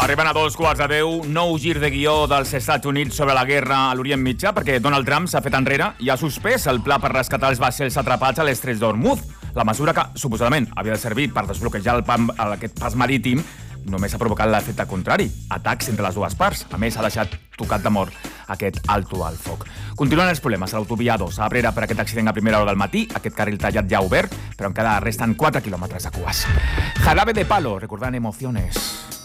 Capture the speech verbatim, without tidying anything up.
Arriben a dos quarts de deu, nou gir de guió dels Estats Units sobre la guerra a l'Orient Mitjà, perquè Donald Trump s'ha fet enrere i ha suspès el pla per rescatar els vaixells atrapats a l'estret d'Hormuz. La mesura que, suposadament, havia de servir per desbloquejar el pam, aquest pas marítim només ha provocat l'efecte contrari, atacs entre les dues parts. A més, ha deixat tocat de mort aquest alto al foc. Continuen els problemes a l'autovia dos, a Abrera per aquest accident a primera hora del matí, aquest carril tallat ja obert, però encara resten quatre quilòmetres de cues. Jarabe de Palo, recordant emociones.